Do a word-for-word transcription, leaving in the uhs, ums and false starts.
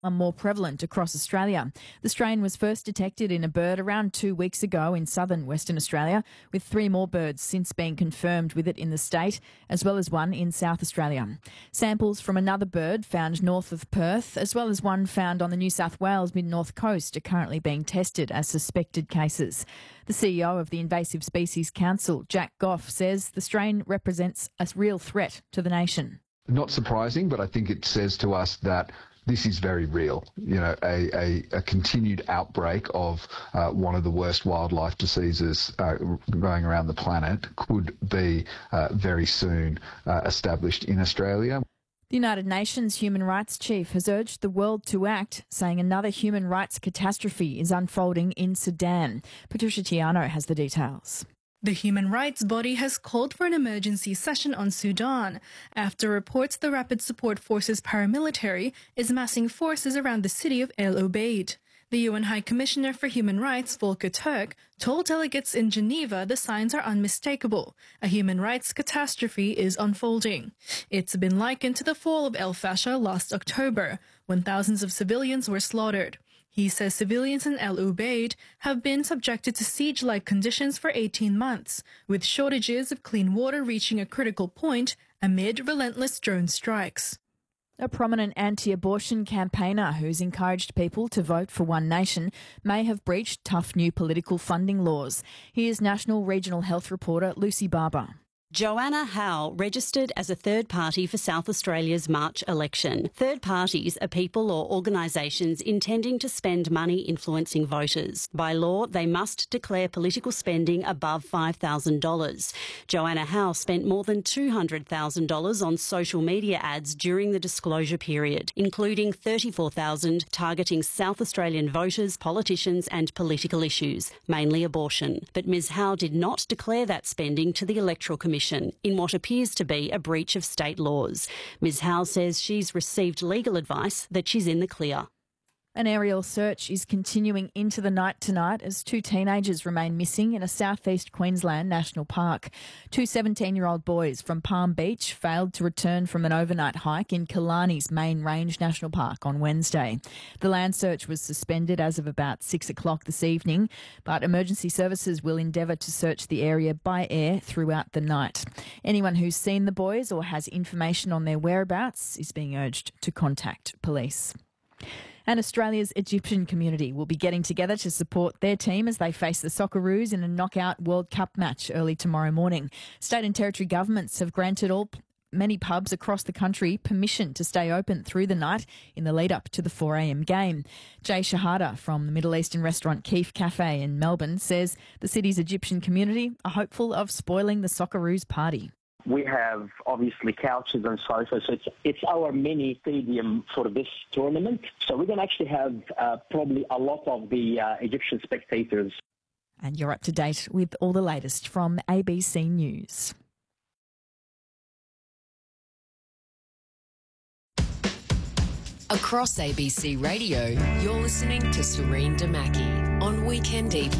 are more prevalent across Australia. The strain was first detected in a bird around two weeks ago in southern Western Australia, with three more birds since being confirmed with it in the state, as well as one in South Australia. Samples from another bird found north of Perth, as well as one found on the New South Wales mid-north coast, are currently being tested as suspected cases. The C E O of the Invasive Species Council, Jack Goff, says the strain represents a real threat to the nation. Not surprising, but I think it says to us that this is very real. You know, a, a, a continued outbreak of uh, one of the worst wildlife diseases uh, going around the planet could be uh, very soon uh, established in Australia. The United Nations Human Rights Chief has urged the world to act, saying another human rights catastrophe is unfolding in Sudan. Patricia Tiano has the details. The human rights body has called for an emergency session on Sudan after reports the Rapid Support Forces paramilitary is massing forces around the city of El Obeid. The U N High Commissioner for Human Rights, Volker Turk, told delegates in Geneva the signs are unmistakable. A human rights catastrophe is unfolding. It's been likened to the fall of El Fasher last October, when thousands of civilians were slaughtered. He says civilians in El Ubaid have been subjected to siege-like conditions for eighteen months, with shortages of clean water reaching a critical point amid relentless drone strikes. A prominent anti-abortion campaigner who's encouraged people to vote for One Nation may have breached tough new political funding laws. Here's National Regional Health reporter Lucy Barber. Joanna Howe registered as a third party for South Australia's March election. Third parties are people or organisations intending to spend money influencing voters. By law, they must declare political spending above five thousand dollars. Joanna Howe spent more than two hundred thousand dollars on social media ads during the disclosure period, including thirty-four thousand dollars targeting South Australian voters, politicians and political issues, mainly abortion. But Ms Howe did not declare that spending to the Electoral Commission in what appears to be a breach of state laws. Ms Howe says she's received legal advice that she's in the clear. An aerial search is continuing into the night tonight as two teenagers remain missing in a southeast Queensland national park. Two seventeen-year-old boys from Palm Beach failed to return from an overnight hike in Killarney's Main Range National Park on Wednesday. The land search was suspended as of about six o'clock this evening, but emergency services will endeavour to search the area by air throughout the night. Anyone who's seen the boys or has information on their whereabouts is being urged to contact police. And Australia's Egyptian community will be getting together to support their team as they face the Socceroos in a knockout World Cup match early tomorrow morning. State and territory governments have granted all many pubs across the country permission to stay open through the night in the lead up to the four a.m. game. Jay Shahada from the Middle Eastern restaurant Keef Cafe in Melbourne says the city's Egyptian community are hopeful of spoiling the Socceroos party. We have obviously couches and sofas, so it's, it's our mini stadium for this tournament. So we're going to actually have uh, probably a lot of the uh, Egyptian spectators. And you're up to date with all the latest from A B C News. Across A B C Radio, you're listening to Serene Damaki on Weekend Evening.